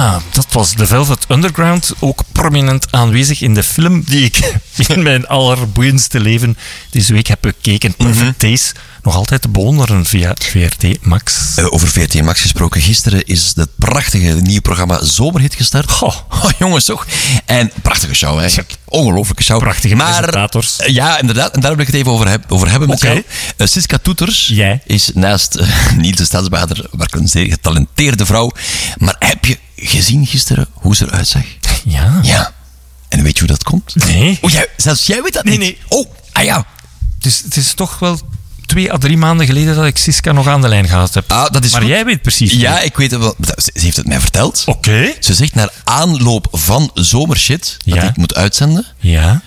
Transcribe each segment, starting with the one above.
Ja, dat was The Velvet Underground. Ook prominent aanwezig in de film die ik in mijn allerboeiendste leven deze week heb bekeken. Perfect Days. Nog altijd te bewonderen via VRT Max. Over VRT Max gesproken. Gisteren is het prachtige nieuwe programma Zomerhit gestart. Goh. Jongens toch? En prachtige show eigenlijk. Ongelooflijke show. Prachtige presentators. Ja, inderdaad. En daar wil ik het even over hebben met jou. Siska Toeters Jij? is naast Niels de Stadsbader een zeer getalenteerde vrouw. Maar heb je gezien gisteren hoe ze eruit zag? Ja. Ja. En weet je hoe dat komt? Nee. Oh, zelfs jij weet dat niet? Nee. Oh, ja. Dus het is toch wel 2 à 3 maanden geleden dat ik Siska nog aan de lijn gehad heb. Dat is maar goed. jij weet precies. Ja, ik weet het wel. Ze heeft het mij verteld. Oké. Ze zegt naar aanloop van zomershit dat Ja. ik moet uitzenden, Ja.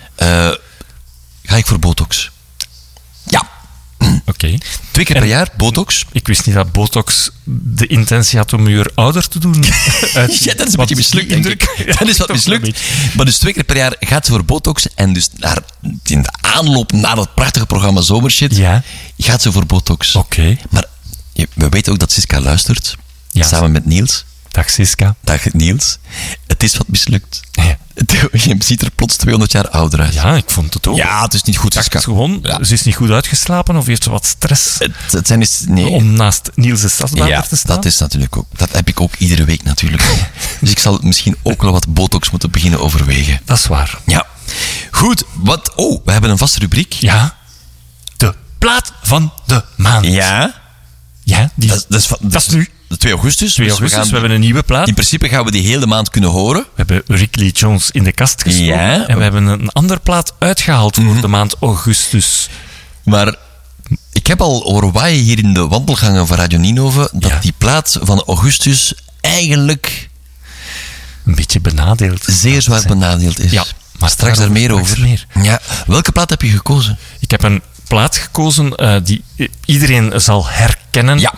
ga ik voor botox. Ja. Oké. 2 keer per jaar, botox. Ik wist niet dat botox de intentie had om je ouder te doen. Ja, dat is een beetje mislukt, denk ik. Dat is wat mislukt. Maar dus 2 keer per jaar gaat ze voor botox. En dus in de aanloop naar dat prachtige programma Zomershit Ja. gaat ze voor botox. Oké. Maar we weten ook dat Siska luistert. Ja. Samen met Niels. Dag Siska. Dag Niels. Het is wat mislukt. Ja. Je ziet er plots 200 jaar ouder uit. Ja, ik vond het ook. Ja, het is niet goed, Ik Siska. dacht gewoon, ze is niet goed uitgeslapen of heeft ze wat stress Het zijn nee. om naast Niels de Stadsbader te staan? Dat is natuurlijk ook. Dat heb ik ook iedere week natuurlijk. Dus ik zal misschien ook wel wat botox moeten beginnen overwegen. Dat is waar. Ja. Goed, we hebben een vaste rubriek. Ja. De plaat van de maand. Ja. Ja, Dat is nu. De 2 augustus. 2 dus augustus, we hebben een nieuwe plaat. In principe gaan we die hele maand kunnen horen. We hebben Rick Lee Jones in de kast gestoken. Ja. En we hebben een andere plaat uitgehaald voor de maand augustus. Maar ik heb al horen waaien hier in de wandelgangen van Radio Ninove dat die plaat van augustus eigenlijk Een beetje benadeeld. zeer zwaar benadeeld is. Ja, maar straks daar meer over. Ja. Welke plaat heb je gekozen? Ik heb een plaat gekozen die iedereen zal herkennen. Ja.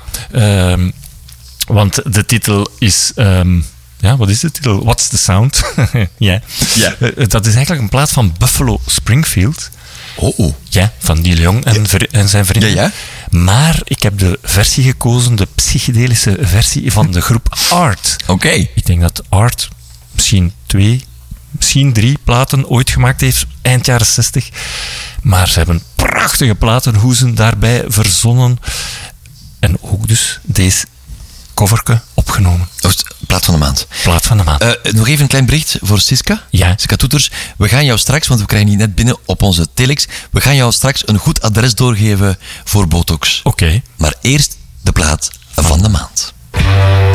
Want de titel is... wat is de titel? What's the Sound? Ja. Dat is eigenlijk een plaat van Buffalo Springfield. Oh. Ja, van Neil Young en zijn vrienden. Ja. Maar ik heb de versie gekozen, de psychedelische versie van de groep Art. Oké. Ik denk dat Art misschien 2, misschien 3 platen ooit gemaakt heeft, eind jaren 60. Maar ze hebben prachtige platenhoezen daarbij verzonnen. En ook dus deze coverke opgenomen. Plaat van de maand. Plaat van de maand. Nog even een klein bericht voor Siska. Ja. Siska Toeters. We gaan jou straks, want we krijgen die net binnen op onze telex, we gaan jou straks een goed adres doorgeven voor botox. Oké. Maar eerst de plaat van de maand.